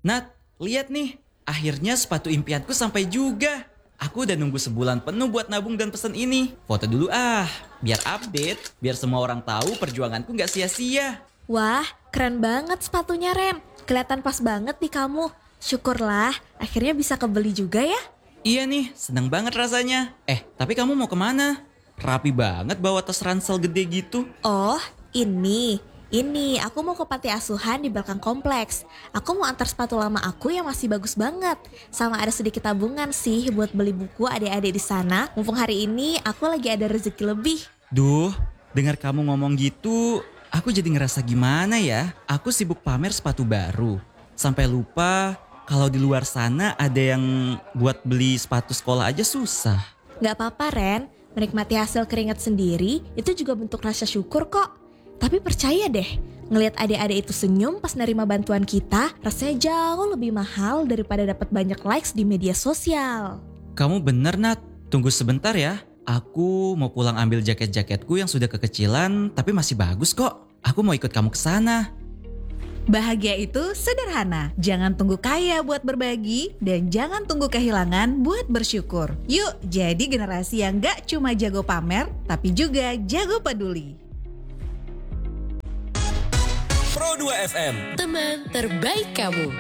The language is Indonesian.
Nat, lihat nih. Akhirnya sepatu impianku sampai juga. Aku udah nunggu sebulan penuh buat nabung dan pesen ini. Foto dulu biar update, biar semua orang tahu perjuanganku gak sia-sia. Wah, keren banget sepatunya Ren. Kelihatan pas banget di kamu. Syukurlah, akhirnya bisa kebeli juga ya. Iya nih, seneng banget rasanya. Tapi kamu mau kemana? Rapi banget bawa tas ransel gede gitu. Oh, ini aku mau ke panti asuhan di belakang kompleks. Aku mau antar sepatu lama aku yang masih bagus banget. Sama ada sedikit tabungan sih buat beli buku adik-adik di sana. Mumpung hari ini aku lagi ada rezeki lebih. Duh, dengar kamu ngomong gitu, aku jadi ngerasa gimana ya? Aku sibuk pamer sepatu baru. Sampai lupa kalau di luar sana ada yang buat beli sepatu sekolah aja susah. Gak apa-apa Ren, menikmati hasil keringat sendiri itu juga bentuk rasa syukur kok. Tapi percaya deh, ngelihat adik-adik itu senyum pas nerima bantuan kita, rasanya jauh lebih mahal daripada dapat banyak likes di media sosial. Kamu bener Nat, tunggu sebentar ya. Aku mau pulang ambil jaket-jaketku yang sudah kekecilan tapi masih bagus kok. Aku mau ikut kamu ke sana. Bahagia itu sederhana, jangan tunggu kaya buat berbagi dan jangan tunggu kehilangan buat bersyukur. Yuk jadi generasi yang gak cuma jago pamer tapi juga jago peduli. Pro 2 FM. Teman terbaik kamu.